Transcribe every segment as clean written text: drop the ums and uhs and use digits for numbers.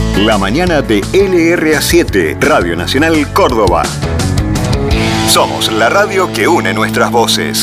La mañana de LRA7, Radio Nacional Córdoba. Somos la radio que une nuestras voces.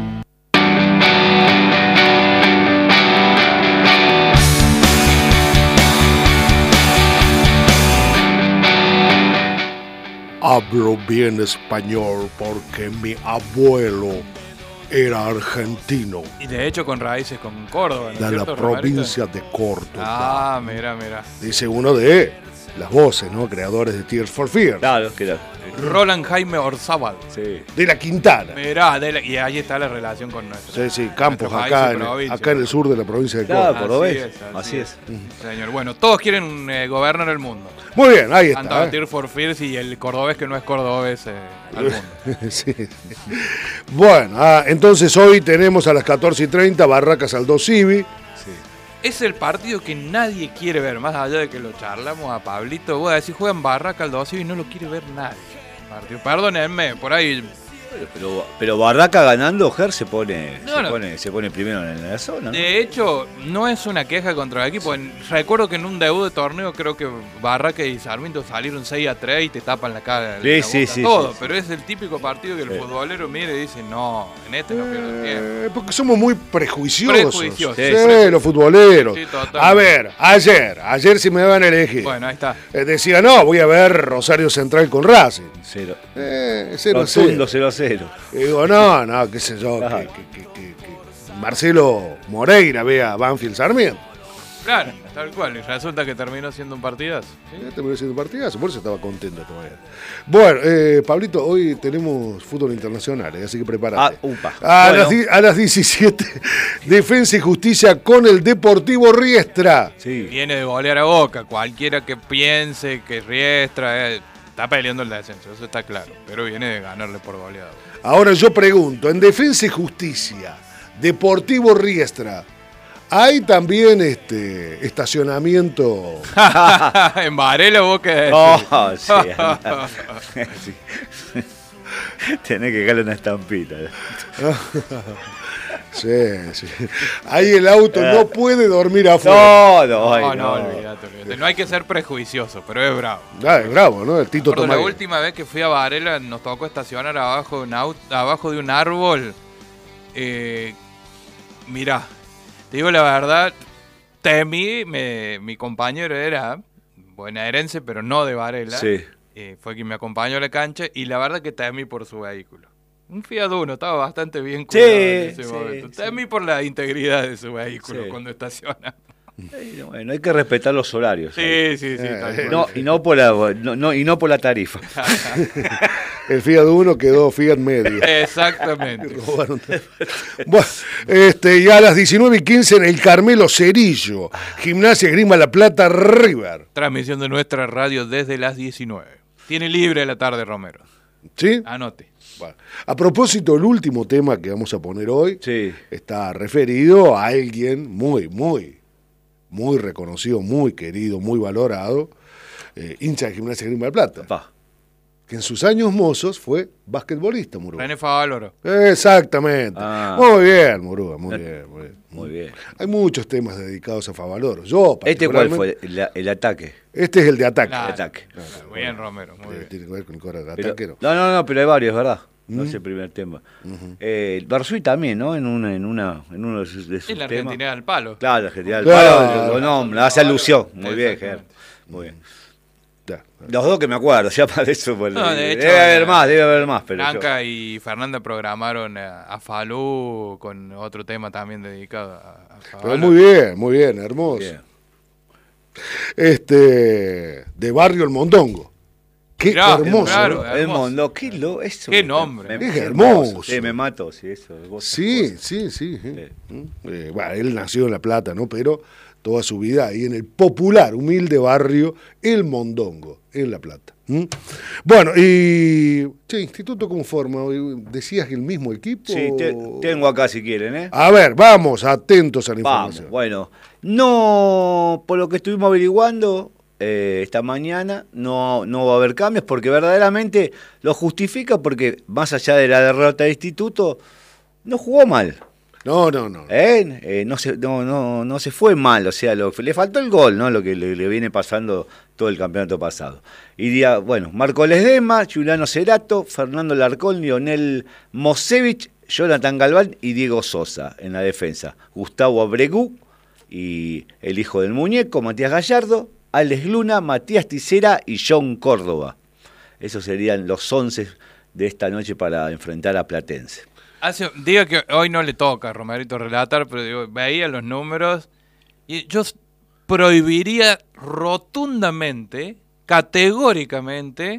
Hablo bien español porque mi abuelo era argentino. Y de hecho con raíces con Córdoba, ¿no? De la provincia de Córdoba. Ah, mira. Dice uno de las voces, ¿no? Creadores de Tears for Fears. Claro. Roland Jaime Orzábal. Sí. De la Quintana. Mirá, y ahí está la relación con nuestro. Sí, campos nuestro acá, país y provincia. acá en el sur de la provincia de Córdoba. Claro, cordobés. Así es. Señor, bueno, todos quieren gobernar el mundo. Muy bien, ahí está. Tanto Tears for Fears y el cordobés que no es cordobés al mundo. Sí. Bueno, entonces hoy tenemos a las 14:30 Barracas Aldo Civi. Es el partido que nadie quiere ver, más allá de que lo charlamos a Pablito. Vos decís, juegan Barraca al 12 y no lo quiere ver nadie. Partido. Perdónenme, por ahí. Pero Barraca ganando, Ger se pone primero en la zona, ¿no? De hecho, no es una queja contra el equipo. Recuerdo que en un debut de torneo creo que Barraca y Sarmiento salieron 6-3 y te tapan la cara. Sí. Todo, pero es el típico partido que el futbolero mira y dice, no, en este no pierdo tiempo. Porque somos muy prejuiciosos. Sí, los futboleros. Sí, totalmente. A ver, ayer si me van a elegir. Bueno, ahí está. Decía, no, voy a ver Rosario Central con Racing. 0. 0-0. Y digo, no, qué sé yo, Claro. que Marcelo Moreira vea Banfield Sarmiento. Claro, tal cual. Y resulta que terminó siendo un partidazo. Terminó siendo un partidazo, por eso estaba contento todavía. Bueno, Pablito, hoy tenemos fútbol internacional, así que prepárate. A las 17, Defensa y Justicia con el Deportivo Riestra. Sí. Viene de golear a Boca. Cualquiera que piense que Riestra está peleando el descenso, eso está claro. Pero viene de ganarle por goleado. Ahora yo pregunto, en Defensa y Justicia, Deportivo Riestra, ¿hay también estacionamiento? En Varela vos qué Sí. Tenés que darle una estampita. Sí. Ahí el auto no puede dormir afuera. No, olvídate. No hay que ser prejuicioso, pero es bravo. Es bravo, ¿no? El Tito La última vez que fui a Varela nos tocó estacionar abajo de un árbol. Mirá, te digo la verdad, temí, mi compañero era bonaerense, pero no de Varela. Sí. Fue quien me acompañó a la cancha y la verdad que temí por su vehículo. Un Fiat Uno, estaba bastante bien cuidado en ese momento. Temí por la integridad de su vehículo cuando estaciona. Bueno, hay que respetar los horarios. Sí. y no por la tarifa. El Fiat Uno quedó Fiat Medio. Exactamente. Robaron. Bueno, y a las 19:15 en el Carmelo Cerillo, Gimnasia Esgrima La Plata River. Transmisión de nuestra radio desde las 19. Tiene libre la tarde, Romero. ¿Sí? Anote. Bueno, a propósito, el último tema que vamos a poner hoy está referido a alguien muy reconocido, muy querido, muy valorado, hincha de Gimnasia Esgrima La Plata. Que en sus años mozos fue basquetbolista, Murúa. René Favaloro. Exactamente. Muy bien, Murúa, muy bien. Hay muchos temas dedicados a Favaloro. ¿Cuál fue? El ataque. Este es el de ataque. Claro. Muy bien, Romero. Muy bien. Tiene que ver con el coro de ataque, ¿no? No, pero hay varios, ¿verdad? No es el primer tema. Barzui también, ¿no? En uno de sus temas. En la Argentina del Palo. Claro, la Argentina del Palo. Lo nombra, hace alusión. Muy bien, Ger. Muy bien. Los dos que me acuerdo, ya para eso. De hecho, debe haber más. Pero Blanca y Fernanda programaron a Falú con otro tema también dedicado a Favaloro. Pero muy bien, hermoso. Bien. De Barrio El Mondongo. Qué hermoso. Claro, El Mondongo, qué nombre. Es hermoso. Sí, me mato, sí, eso. Sí. Bueno, él nació en La Plata, ¿no? Pero toda su vida ahí en el popular, humilde barrio El Mondongo, en La Plata. Bueno, y... Instituto, ¿cómo forma? ¿Decías que el mismo equipo? Sí, tengo acá si quieren, ¿eh? A ver, vamos, atentos a la información. Bueno, no, por lo que estuvimos averiguando esta mañana, no va a haber cambios, porque verdaderamente lo justifica, porque más allá de la derrota del Instituto, no jugó mal. No. No se fue mal, o sea, le faltó el gol, ¿no? Lo que le viene pasando todo el campeonato pasado. Iría, bueno, Marco Ledesma, Giuliano Cerato, Fernando Larcón, Lionel Mosevich, Jonathan Galván y Diego Sosa en la defensa. Gustavo Abregu y el hijo del muñeco, Matías Gallardo, Alex Luna, Matías Ticera y John Córdoba. Esos serían los 11 de esta noche para enfrentar a Platense. Digo que hoy no le toca a Romerito relatar, pero digo, veía los números y yo prohibiría rotundamente, categóricamente,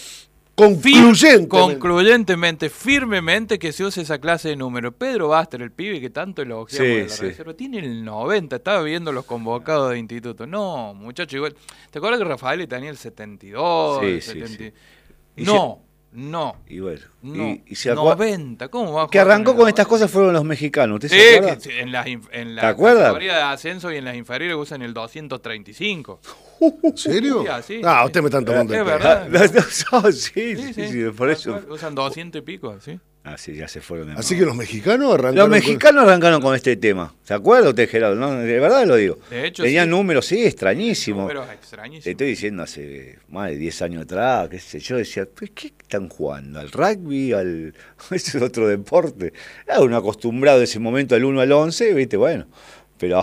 concluyentemente, firmemente que se use esa clase de números. Pedro Baster, el pibe que tanto elogiamos de la reserva, tiene el 90, estaba viendo los convocados de instituto. No, muchacho, igual. ¿Te acuerdas que Rafael tenía el 72? Sí, el 70? Sí. No. Y bueno, no. Y se 90, ¿cómo va a que arrancó con estas cosas fueron los mexicanos. ¿Usted se acuerda? Que en la ¿te acuerdas? categoría de ascenso y en las inferiores usan el 235. ¿En serio? Sí, usted me están tomando es el pelo. verdad. Sí, por eso. Usan 200 y pico, ¿sí? Ah, sí, ya se fueron. Así que los mexicanos arrancaron. Los mexicanos arrancaron con este tema. ¿Se acuerda usted, Gerardo? No, de verdad lo digo. De hecho, tenían sí. Números, sí, extrañísimos. Números extrañísimos. Te estoy diciendo hace más de 10 años atrás, qué sé yo, decía, pues, ¿qué están jugando? ¿Al rugby? Ese es otro deporte. Era uno acostumbrado en ese momento al 1 al 11, ¿viste? Bueno, pero...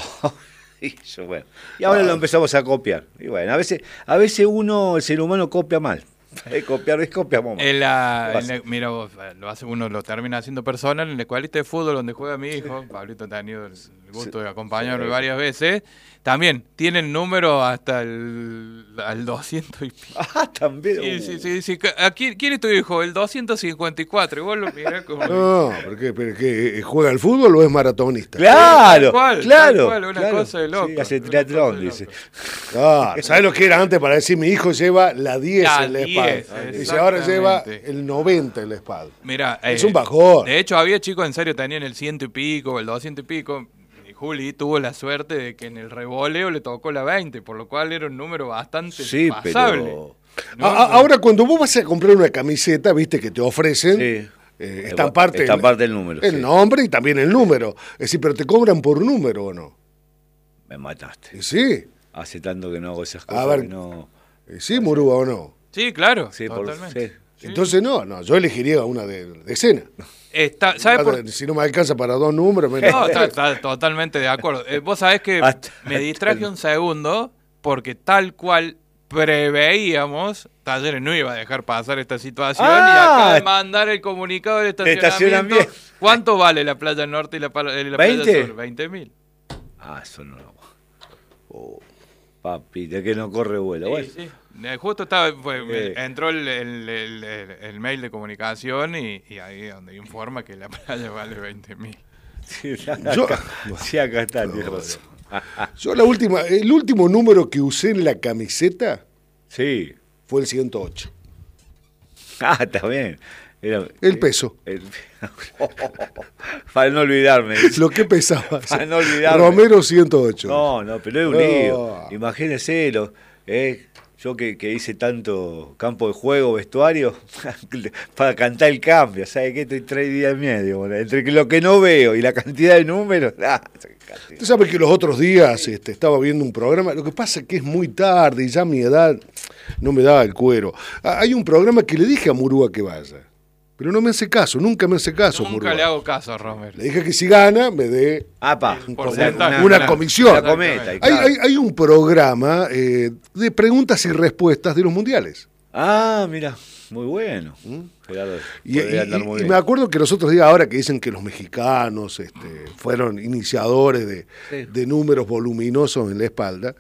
Y ahora lo empezamos a copiar. Y bueno, a veces uno, el ser humano, copia mal. Copiamos mal. Mira vos, uno lo termina haciendo personal en la escuelita de fútbol donde juega mi hijo. Pablito ha tenido el gusto de acompañarme varias veces. También tienen número hasta al 200 y pico. Ah, también. Sí. ¿Quién es tu hijo? El 254. Y vos lo mirás como... No, porque ¿juega al fútbol o es maratonista? Claro, claro. Una cosa de loco. Sí, hace triatlón, dice. ¿Sabes lo que era antes para decir mi hijo lleva la 10 en la espalda? Dice, ahora lleva el 90 en la espalda. Mirá, es un bajón. De hecho, había chicos en serio, tenían el 100 y pico, el 200 y pico. Juli tuvo la suerte de que en el revoleo le tocó la 20, por lo cual era un número bastante pasable. Pero... Ahora, cuando vos vas a comprar una camiseta, viste que te ofrecen estamparte el número. El nombre y también el número. Es decir, pero te cobran por número, ¿o no? Me mataste. Sí. Hace tanto que no hago esas cosas. A ver, que no... ¿sí, Murúa, o no? Sí, claro. Sí, totalmente. Entonces no, yo elegiría una de escena. Si no me alcanza para 2 números... No, está totalmente de acuerdo. Vos sabés que me distraje un segundo porque tal cual preveíamos, Talleres no iba a dejar pasar esta situación y acaba de mandar el comunicado del estacionamiento. ¿Cuánto vale la Playa Norte y la Playa Sur? 20.000. Eso no lo... papi, de que no corre vuelo. Bueno. Sí. Justo entró el mail de comunicación y ahí donde informa que la playa vale 20.000. Sí, acá está, tienes razón. Yo el último número que usé en la camiseta fue el 108. Está bien. El peso. Para no olvidarme. Lo que pesaba. Para no olvidarme. Romero 108. No, pero es un lío. Imagínese, yo que hice tanto campo de juego, vestuario, para cantar el cambio. ¿Sabe qué? Estoy 3 días y medio. Entre lo que no veo y la cantidad de números. Usted sabe que los otros días estaba viendo un programa. Lo que pasa es que es muy tarde y ya mi edad no me daba el cuero. Hay un programa que le dije a Murúa que vaya. Pero no me hace caso, nunca me hace caso. Nunca Murúa le hago caso a Romero. Le dije que si gana, me dé una comisión. Hay un programa de preguntas y respuestas de los mundiales. Mira, muy bueno. Y me acuerdo que los otros días, ahora que dicen que los mexicanos fueron iniciadores de números voluminosos en la espalda,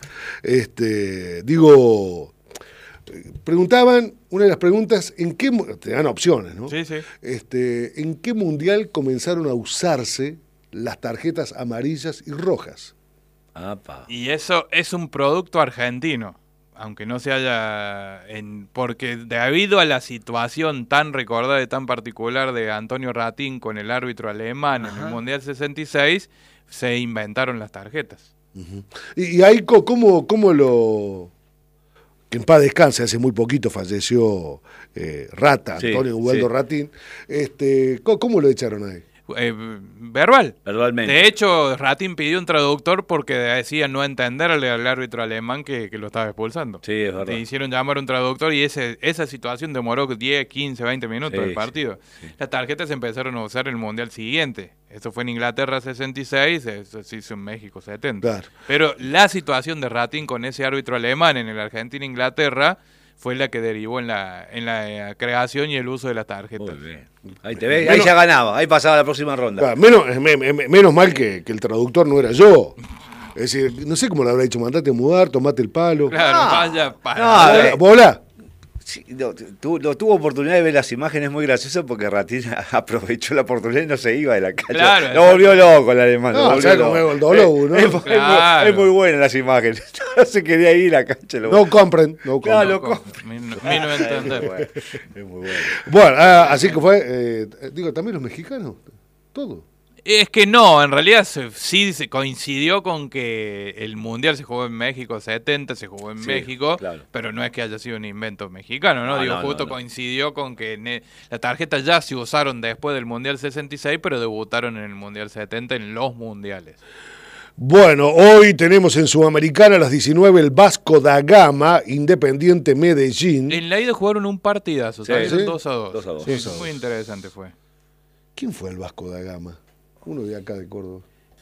preguntaban, una de las preguntas, te dan opciones, ¿no? Sí. ¿En qué mundial comenzaron a usarse las tarjetas amarillas y rojas? Y eso es un producto argentino, aunque no se haya... porque debido a la situación tan recordada y tan particular de Antonio Ratín con el árbitro alemán en el Mundial 66, se inventaron las tarjetas. Uh-huh. Y ahí, ¿cómo lo...? Que en paz descanse, hace muy poquito falleció Rata, Antonio Ubaldo Ratín. ¿Cómo lo echaron ahí? verbal. Verbalmente. De hecho, Ratín pidió un traductor porque decía no entenderle al árbitro alemán que lo estaba expulsando. Sí, es verdad. Te hicieron llamar a un traductor y esa situación demoró 10, 15, 20 minutos Sí, del partido. sí. Las tarjetas se empezaron a usar en el Mundial siguiente. Eso fue en Inglaterra 66, eso se hizo en México 70. Claro. Pero la situación de Ratín con ese árbitro alemán en el Argentina-Inglaterra fue la que derivó en la creación y el uso de las tarjetas. Muy bien. Ahí te ves, ahí ya ganaba, ahí pasaba la próxima ronda. Claro, menos mal que el traductor no era yo. Es decir, no sé cómo le habrá dicho, mandate a mudar, tomate el palo. Claro, Ah, vaya para. no, ¿Bola? Sí, no, tuvo oportunidad de ver las imágenes muy graciosas porque Ratín aprovechó la oportunidad y no se iba de la cancha. Claro, Lo volvió loco el alemán. No, lo ¿sabes volvió cómo loco. es el dolor, no? Claro. Es muy buena las imágenes. No se quería ir a la cancha. No compren, no compren. Claro, No entender. Es muy bueno. Bueno, así que fue, también los mexicanos, todo. Es que no, en realidad sí se coincidió con que el Mundial se jugó en México 70, se jugó en Sí, México, claro. pero no es que haya sido un invento mexicano, ¿no? No, Digo, no, justo no. coincidió con que las tarjetas ya se usaron después del Mundial 66, pero debutaron en el Mundial 70 en los Mundiales. Bueno, hoy tenemos en Sudamericana a las 19 el Vasco da Gama, Independiente Medellín. En la ida jugaron un partidazo, Sí. salieron ¿Sí? 2-2. 2-2. Sí, Muy interesante fue. ¿Quién fue el Vasco da Gama? Uno de acá de Córdoba.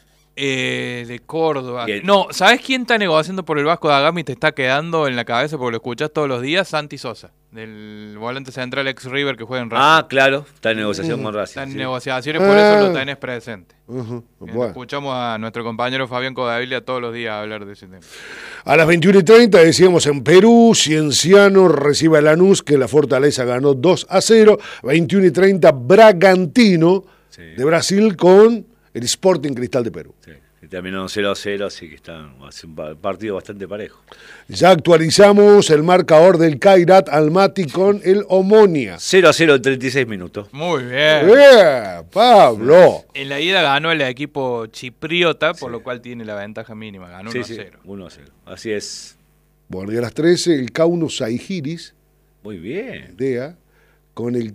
De Córdoba. Bien. No, ¿sabes quién está negociando por el Vasco da Gama y te está quedando en la cabeza porque lo escuchás todos los días? Santi Sosa, del volante central ex River que juega en Racing. Ah, claro, está en negociación con Racing. Está en sí. negociaciones, por eso lo tenés presente. Bueno. Escuchamos a nuestro compañero Fabián Codavilla todos los días hablar de ese tema. A las 21:30 decíamos en Perú, Cienciano recibe a Lanús, que la Fortaleza ganó 2-0. 21:30 Bragantino Sí. de Brasil con el Sporting Cristal de Perú. Sí, y terminó 0-0, así que hace un partido bastante parejo. Ya actualizamos el marcador del Kairat Almaty con el Omonia. 0-0 en 36 minutos. Muy bien. Pablo. En la ida ganó el equipo chipriota, por lo cual tiene la ventaja mínima. Ganó 1-0. 1-0. Así es. Bueno, y a las 13 el Kauno Saigiris, Muy bien. DEA, con el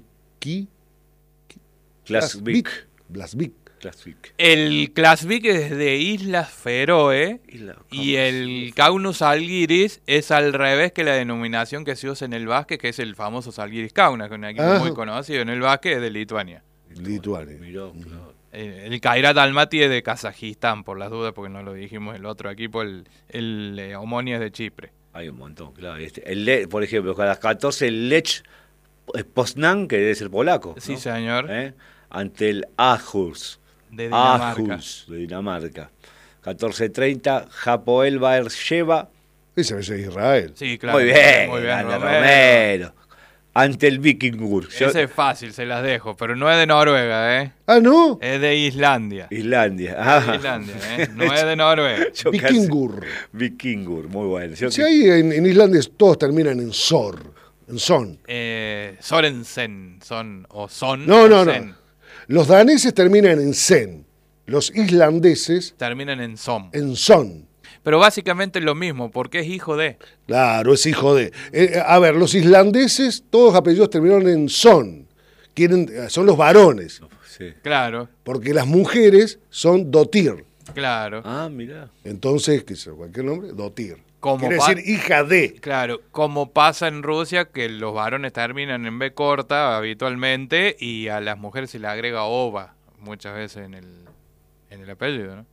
Klasvik. Blasvik. Klasvik. El Klasvik es de Islas Feroe y el Kaunas Žalgiris es al revés que la denominación que se usa en el básquet, que es el famoso Žalgiris Kaunas, que es un equipo Ajá. muy conocido en el básquet, es de Lituania. Lituania. Miró, claro. El Kairat Almaty es de Kazajistán, por las dudas, porque no lo dijimos el otro equipo, el Omonia es de Chipre. Hay un montón, claro. Por ejemplo, a las 14 el Lech Poznan, que debe ser polaco. Sí, ¿no? señor. Ante el Aarhus. De Dinamarca. Aarhus, de Dinamarca. 14:30, Hapoel Beersheva. Ese es Israel. Sí, claro. Muy bien, muy bien, grande Romero. Romero. Ante el Vikingur. Ese es fácil, se las dejo, pero no es de Noruega, ¿eh? Ah, ¿no? Es de Islandia. Islandia. Es de Islandia, ¿eh? No es de Noruega. Yo casi- Vikingur. Vikingur, muy bueno. Yo Si ahí en Islandia todos terminan en Sor, en Son. Sorensen, o Son. No, o no, no. Sen. Los daneses terminan en Sen. Los islandeses Terminan en Som. en Son. Pero básicamente es lo mismo, porque es hijo de. Claro, es hijo de. A ver, los islandeses, todos los apellidos terminaron en Son. Son los varones. sí. Claro, Porque las mujeres son Dotir. claro. Ah, mirá. Entonces, ¿qué es cualquier nombre? Dotir. Como Quiere pa- decir hija de. Claro, como pasa en Rusia, que los varones terminan en B corta habitualmente y a las mujeres se le agrega ova muchas veces en el apellido, ¿no?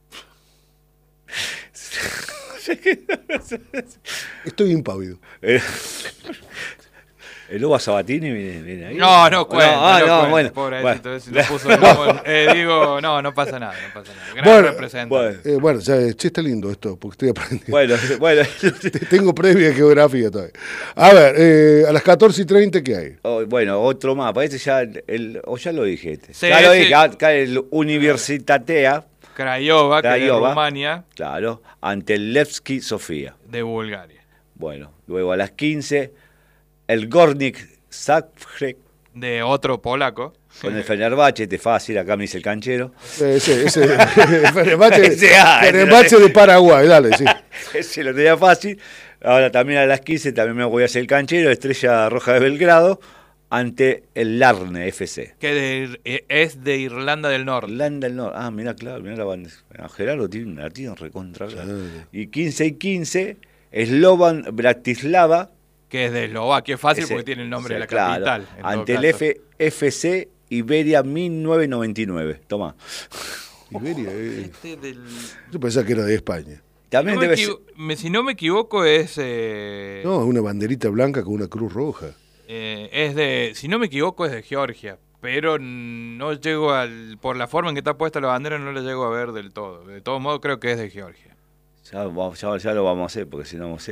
Estoy impávido. El Loba Sabatini viene ahí. No cuenta. No, bueno. Pobrecito, bueno. ese lo puso el lomo. Digo, no pasa nada, no pasa nada. Gran Bueno, representante. Bueno, che, está lindo esto, porque estoy aprendiendo. Bueno. Tengo previa de geografía todavía. A ver, a las 14:30, ¿qué hay? Bueno, otro más. Parece ya, o ya lo dije. Sí, ya lo sí. dije. Acá el Universitatea, Craiova, que es de Craiova. Rumania, claro, ante el Levski Sofía. de Bulgaria. Bueno, luego a las 15, el Gornik Zagreb De otro polaco. con el Fenerbahce, este fácil, acá me dice el canchero. Ese Fenerbahce Ese, de Paraguay, dale, sí. Ese lo tenía fácil. Ahora también a las 15, también me voy a hacer el canchero, Estrella Roja de Belgrado, ante el Larne FC. Que es de Irlanda del Norte. Irlanda del Norte. Ah, mirá, claro, mirá la banda. Gerardo tiene un latido recontra. Y 15-15, Slovan Bratislava. Que es de Eslovaquia, es fácil porque tiene el nombre de la claro, capital. Ante el FC Iberia 1999. Toma. Iberia, Yo pensaba que era de España. También si no me equivoco es... No, es una banderita blanca con una cruz roja. Si no me equivoco es de Georgia, pero no llego por la forma en que está puesta la bandera no la llego a ver del todo. De todos modos creo que es de Georgia. Ya lo vamos a hacer, porque si no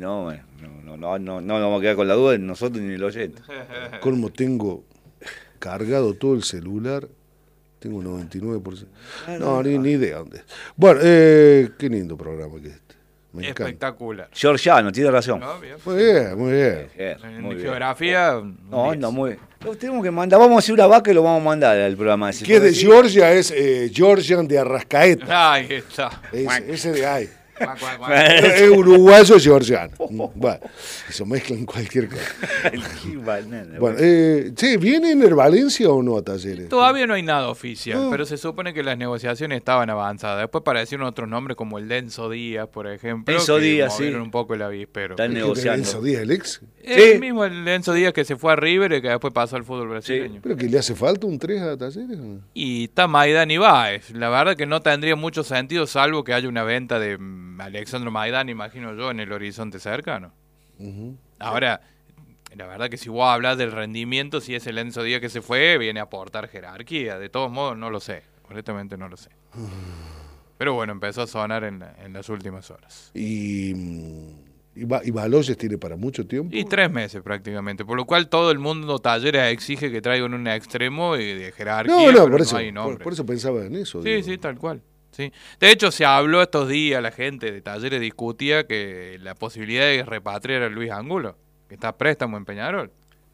vamos a quedar con la duda ni nosotros ni el oyente. Colmo, tengo cargado todo el celular. Tengo un 99%. No, ni idea dónde. Bueno, qué lindo programa que es este. Me encanta. Espectacular. Georgiano, tiene razón. No, bien. Muy bien. En geografía... No, muy bien. Lo tenemos que mandar. Vamos a hacer una vaca y lo vamos a mandar al programa ese. Que de Georgia es Georgian de Arrascaeta. Ahí está. Ese de ahí. Es uruguayo georgiano. Bueno, eso mezclan cualquier cosa. Bueno, ¿viene en el Valencia o no a Talleres? Todavía no hay nada oficial, pero se supone que las negociaciones estaban avanzadas. Después aparecieron otros nombres como el Denso Díaz, por ejemplo. Denso Díaz, movieron un poco el avispero. Están negociando. ¿Denso Díaz, el ex? El mismo el Denso Díaz que se fue a River y que después pasó al fútbol brasileño. ¿Pero que le hace falta un 3 a Talleres? Y está Maidán Ibáez. La verdad que no tendría mucho sentido salvo que haya una venta de Alexandro Maidán, imagino yo, en el horizonte cercano. Ahora, la verdad que si vos hablas del rendimiento, si es el Enzo Díaz que se fue, viene a aportar jerarquía. De todos modos, no lo sé. Honestamente no lo sé. Pero bueno, empezó a sonar en las últimas horas. ¿Y Baloyes tiene para mucho tiempo? Y 3 meses prácticamente. Por lo cual todo el mundo Talleres exige que traigan un extremo y de jerarquía. No, pero por eso pensaba en eso. Sí, tal cual. Sí. De hecho, se habló estos días, la gente de Talleres discutía que la posibilidad de repatriar a Luis Angulo, que está a préstamo en Peñarol.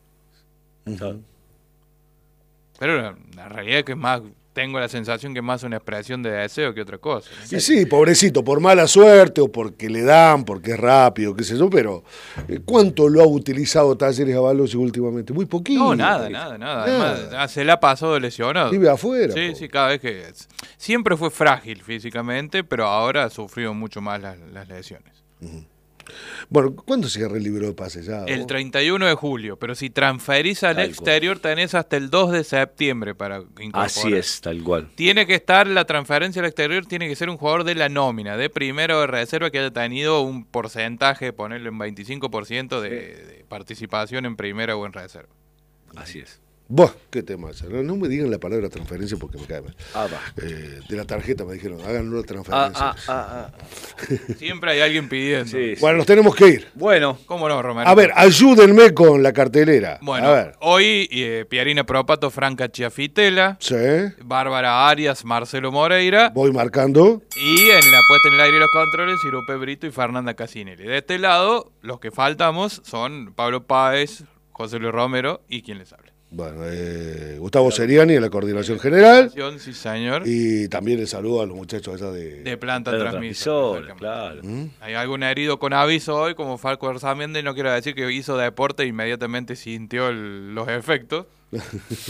Pero la realidad es que tengo la sensación que es más una expresión de deseo que otra cosa, ¿no? Y sí, pobrecito, por mala suerte o porque le dan, porque es rápido, qué sé yo, pero ¿cuánto lo ha utilizado Talleres a Baloyes últimamente? Muy poquito. No, nada. Además, se le ha pasado lesionado. Vive afuera. Sí, cada vez que... Siempre fue frágil físicamente, pero ahora ha sufrido mucho más las lesiones. Bueno, ¿cuándo cierra el libro de pases ya? El 31 de julio, pero si transferís al exterior tenés hasta el 2 de septiembre para incorporar. Así es, tal cual. Tiene que estar, la transferencia al exterior tiene que ser un jugador de la nómina, de primera o de reserva, que haya tenido un porcentaje, ponerle un 25% de participación en primera o en reserva. Así es. Buah, qué tema. No me digan la palabra transferencia porque me cae mal. De la tarjeta me dijeron, háganlo la transferencia. Siempre hay alguien pidiendo. Sí. Bueno, nos tenemos que ir. Bueno. ¿Cómo no, Romero? A ver, ayúdenme con la cartelera. Bueno, a ver. Hoy Pierina Propato, Franca Chiafitela. Sí. Bárbara Arias, Marcelo Moreira. Voy marcando. Y en la puesta en el aire y los controles, Sirupe Brito y Fernanda Casinelli. De este lado, los que faltamos son Pablo Páez, José Luis Romero y quien les habla. Bueno, Gustavo Seriani en la coordinación general. Sí, señor. Y también le saludo a los muchachos allá de planta transmisor. Claro. Hay algún herido con aviso hoy, como Falco Arzamendi, no quiero decir que hizo deporte e inmediatamente sintió los efectos. Un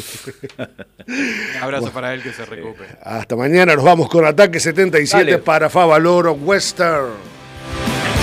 abrazo para él, que se recupere. Hasta mañana, nos vamos con Ataque 77 para Favaloro Western.